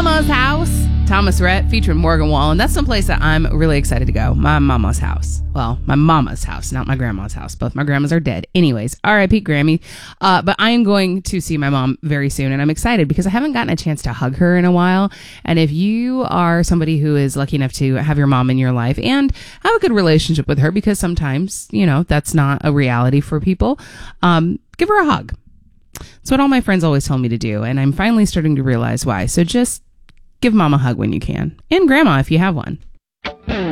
Mama's House. Thomas Rhett featuring Morgan Wallen. That's someplace that I'm really excited to go. My mama's house. Well, my mama's house, not my grandma's house. Both my grandmas are dead. Anyways, R.I.P. Grammy. But I am going to see my mom very soon, and I'm excited because I haven't gotten a chance to hug her in a while. And if you are somebody who is lucky enough to have your mom in your life and have a good relationship with her, because sometimes, that's not a reality for people, give her a hug. It's what all my friends always tell me to do, and I'm finally starting to realize why. So just give mom a hug when you can. And grandma if you have one.